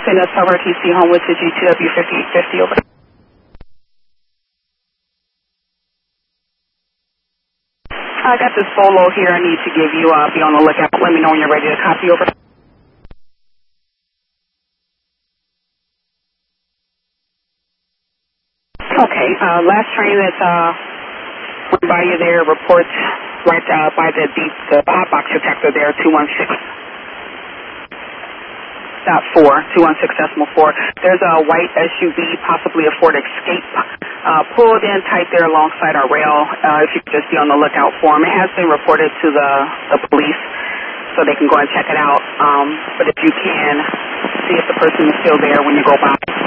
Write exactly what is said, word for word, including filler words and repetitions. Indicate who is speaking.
Speaker 1: Saint Louis T C Homewood to G two W fifty-eight fifty, over. I got this solo here I need to give you. Uh, be on the lookout. Let me know when you're ready to copy, over. Okay, uh, last train that's uh, went by you there reports right uh, by the, the, the hot box detector there, two one six dot four, two one six decimal four. There's a white S U V, possibly a Ford Escape, uh, pulled in tight there alongside our rail. Uh, if you could just be on the lookout for them. It has been reported to the, the police, so they can go and check it out. Um, but if you can, see if the person is still there when you go by.